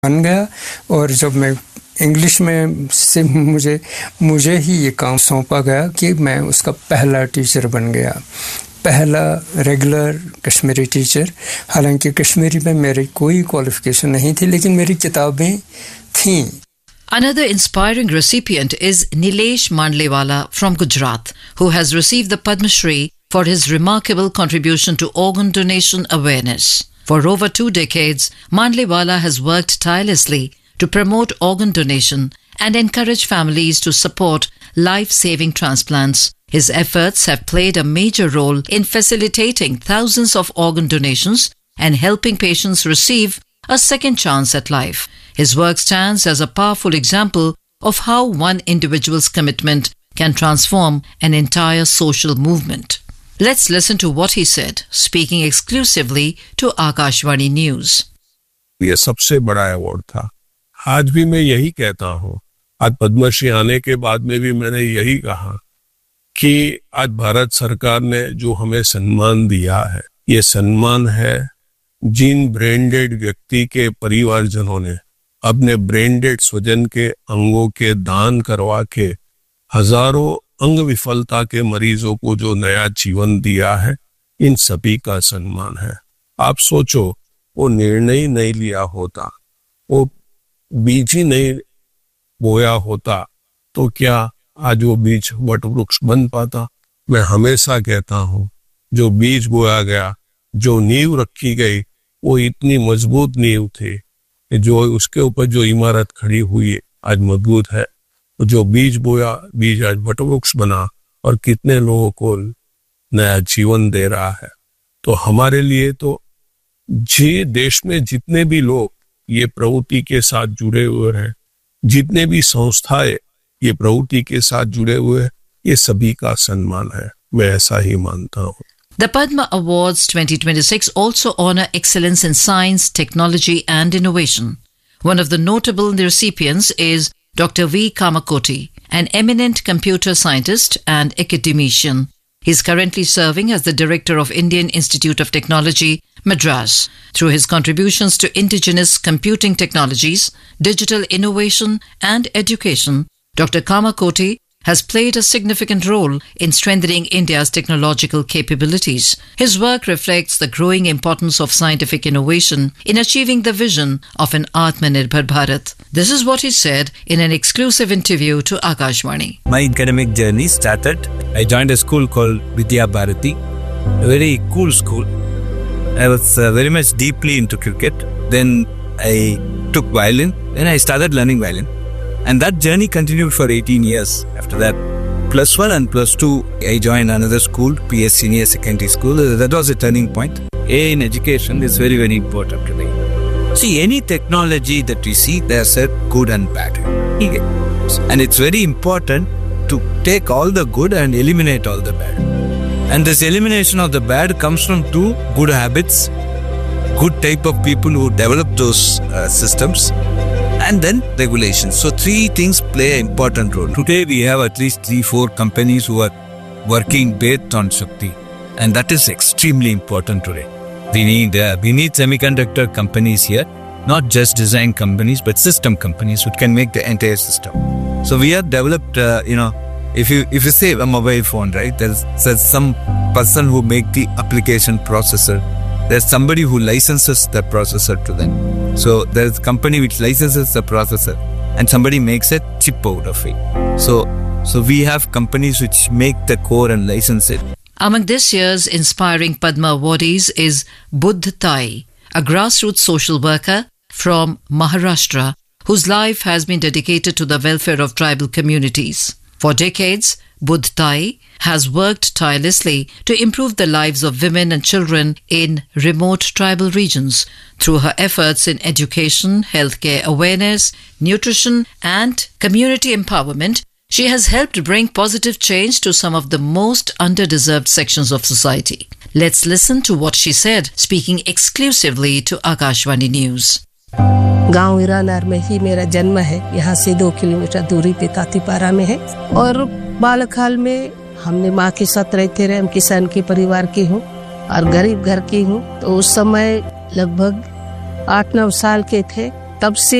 बन गया और जब मैं इंग्लिश में से मुझे ही ये काम सौंपा गया कि मैं उसका पहला टीचर बन गया, पहला रेगुलर कश्मीरी टीचर। हालांकि कश्मीरी में मेरी कोई क्वालिफिकेशन नहीं थी, लेकिन मेरी किताबें थीं। Another inspiring recipient is Nilesh Mandlewala from Gujarat, who has received the Padma Shri for his remarkable contribution to organ donation awareness. For over 2 decades, Mandlewala has worked tirelessly to promote organ donation and encourage families to support life-saving transplants. His efforts have played a major role in facilitating thousands of organ donations and helping patients receive a second chance at life. His work stands as a powerful example of how one individual's commitment can transform an entire social movement. Let's listen to what he said, speaking exclusively to Akashvani News. ये सबसे बड़ा award था। आज भी मैं यही कहता हूँ, आज पद्मश्री आने के बाद में भी मैंने यही कहा कि आज भारत सरकार ने जो हमें सम्मान दिया है, ये सम्मान है जिन ब्रेनडेड व्यक्ति के परिवारजनों ने अपने ब्रेनडेड स्वजन के अंगों के दान करवा के हजारों अंग विफलता के मरीजों को जो नया जीवन दिया है, इन सभी का सम्मान है। आप सोचो, वो निर्णय नहीं लिया होता, वो बीज ही नहीं बोया होता, तो क्या आज वो बीज वटवृक्ष बन पाता? मैं हमेशा कहता हूँ, जो बीज बोया गया, जो नींव रखी गई, वो इतनी मजबूत नींव थी, जो उसके ऊपर जो इमारत खड़ी हुई आज मजबूत है। जो बीज बोया, बीज आज वटवृक्ष बना और कितने लोगों को नया जीवन दे रहा है। तो हमारे लिए तो जी देश में जितने भी लोग ये प्रवृत्ति के साथ जुड़े हुए हैं, जितने भी संस्थाएं ये प्रवृत्ति के साथ जुड़े हुए हैं, ये सभी का सम्मान है। मैं ऐसा ही मानता हूँ। The Padma Awards 2026 also honor excellence in science, technology and innovation. One of the notable recipients is Dr. V. Kamakoti, an eminent computer scientist and academician. He is currently serving as the director of Indian Institute of Technology, Madras. Through his contributions to indigenous computing technologies, digital innovation and education, Dr. Kamakoti has played a significant role in strengthening India's technological capabilities. His work reflects the growing importance of scientific innovation in achieving the vision of an Atmanirbhar Bharat. This is what he said in an exclusive interview to Akashvani. My academic journey started. I joined a school called Vidya Bharati, a very cool school. I was very much deeply into cricket. Then I took violin. Then I started learning violin. And that journey continued for 18 years. After that, plus 1 and plus 2, I joined another school, PS Senior Secondary School. That was a turning point. A in education is very, very important today. See, any technology that we see, there's a good and bad. And it's very important to take all the good and eliminate all the bad. And this elimination of the bad comes from 2 good habits, good type of people who develop those systems, and then regulations. So 3 things play an important role. Today we have at least 3-4 companies who are working based on Shakti, and that is extremely important today. We need semiconductor companies here, not just design companies, but system companies who can make the entire system. So we have developed, if you say a mobile phone, right? There's some person who make the application processor. There's somebody who licenses the processor to them. So there's a company which licenses the processor and somebody makes a chip out of it. So we have companies which make the core and license it. Among this year's inspiring Padma awardees is Buddh Tai, a grassroots social worker from Maharashtra whose life has been dedicated to the welfare of tribal communities. For decades, Buddh Tai has worked tirelessly to improve the lives of women and children in remote tribal regions. Through her efforts in education, healthcare awareness, nutrition, and community empowerment, she has helped bring positive change to some of the most underdeserved sections of society. Let's listen to what she said, speaking exclusively to Akashvani News. गांव ईरानार में ही मेरा जन्म है। यहाँ से 2 kilometre दूरी पे तातीपारा में है। और बालकाल में हमने माँ के साथ रहते रहे। हम किसान के परिवार की हूँ और गरीब घर की हूँ। तो उस समय लगभग 8-9 साल के थे तब से